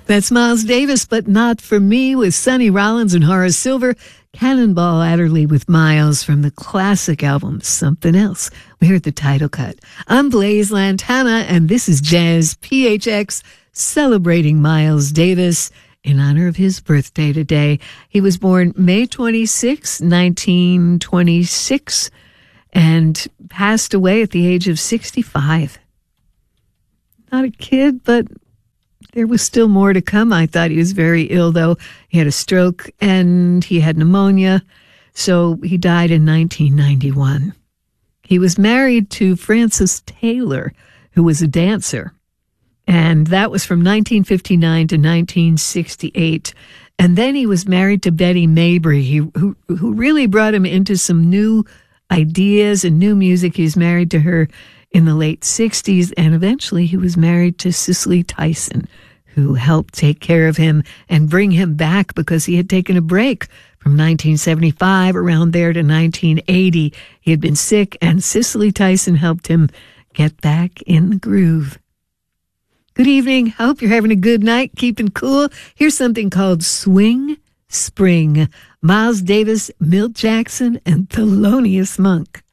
That's Miles Davis, but Not For Me with Sonny Rollins and Horace Silver. Cannonball Adderley with Miles from the classic album Something Else. We heard the title cut. I'm Blaze Lantana, and this is Jazz PHX celebrating Miles Davis in honor of his birthday today. He was born May 26, 1926, and passed away at the age of 65. Not a kid, but there was still more to come. I thought he was very ill, though. He had a stroke and he had pneumonia, so he died in 1991. He was married to Frances Taylor, who was a dancer, and that was from 1959 to 1968. And then he was married to Betty Mabry, who really brought him into some new ideas and new music. He was married to her in the late 60s, and eventually he was married to Cicely Tyson, who helped take care of him and bring him back because he had taken a break from 1975 around there to 1980. He had been sick, and Cicely Tyson helped him get back in the groove. Good evening. I hope you're having a good night, keeping cool. Here's something called Swing Spring. Miles Davis, Milt Jackson, and Thelonious Monk.